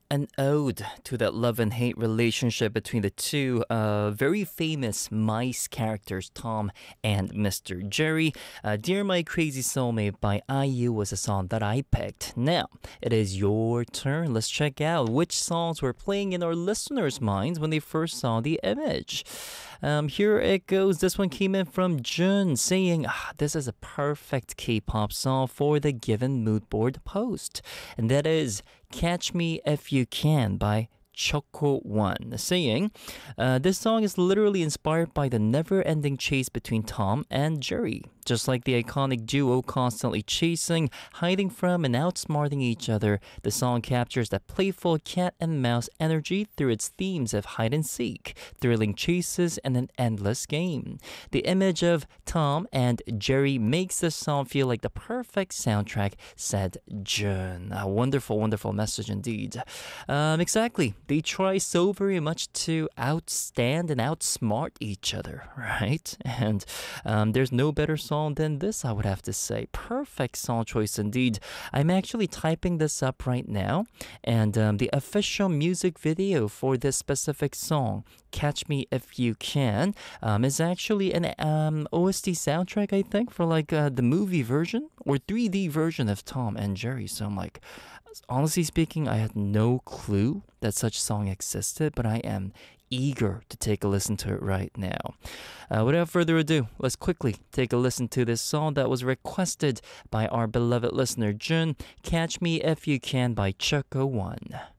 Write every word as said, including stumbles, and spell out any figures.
an ode to that love and hate relationship between the two uh, very famous mice characters, Tom and Mister Jerry. Uh, Dear My Crazy Soulmate by I U was a song that I picked. Now, it is your turn. Let's check out which songs were playing in our listeners' minds when they first saw the image. Um, here it goes. This one came in from Jun saying, ah, this is a perfect K-pop song for the given mood board post. And that is Catch Me If You Can by Choco One, saying, uh, this song is literally inspired by the never-ending chase between Tom and Jerry. Just like the iconic duo constantly chasing, hiding from, and outsmarting each other, the song captures that playful cat and mouse energy through its themes of hide and seek, thrilling chases, and an endless game. The image of Tom and Jerry makes the song feel like the perfect soundtrack, said Jun. A wonderful, wonderful message indeed. Um, exactly. They try so very much to outstand and outsmart each other, right? And um, there's no better song than this, I would have to say. Perfect song choice indeed. I'm actually typing this up right now, and um, the official music video for this specific song, Catch Me If You Can, um, is actually an um, O S T soundtrack, I think, for like uh, the movie version or three D version of Tom and Jerry. So I'm like, honestly speaking, I had no clue that such song existed, but I am eager to take a listen to it right now. Uh, without further ado, let's quickly take a listen to this song that was requested by our beloved listener Jun, Catch Me If You Can by Choco One.